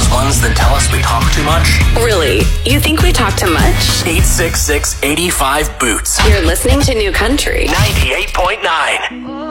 those ones that tell us we talk too much? Really? You think we talk too much? 866-85-BOOTS. You're listening to New Country 98.9.